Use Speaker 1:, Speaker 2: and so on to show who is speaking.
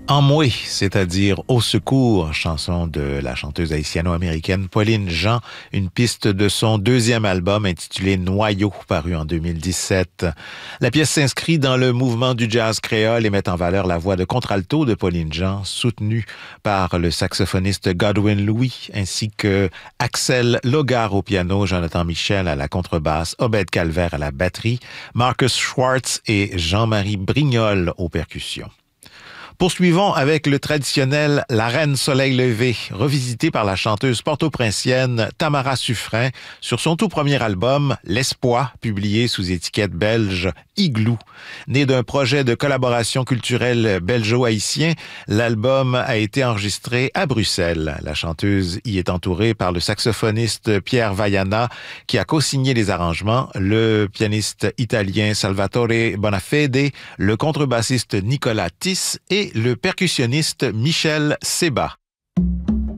Speaker 1: En moué, c'est-à-dire Au secours, chanson de la chanteuse haïtiano-américaine Pauline Jean, une piste de son deuxième album intitulé Noyau, paru en 2017. La pièce s'inscrit dans le mouvement du jazz créole et met en valeur la voix de contralto de Pauline Jean, soutenue par le saxophoniste Godwin Louis, ainsi que Axel Logar au piano, Jonathan Michel à la contrebasse, Obed Calvaire à la batterie, Marcus Schwartz et Jean-Marie Brignol aux percussions. Poursuivons avec le traditionnel La Reine Soleil Levé, revisité par la chanteuse porto-princienne Tamara Suffren sur son tout premier album, L'Espoir, publié sous étiquette belge Igloo. Né d'un projet de collaboration culturelle belgeo-haïtien, l'album a été enregistré à Bruxelles. La chanteuse y est entourée par le saxophoniste Pierre Vaiana, qui a co-signé les arrangements, le pianiste italien Salvatore Bonafede, le contrebassiste Nicolas Tiss et le percussionniste Michel Seba.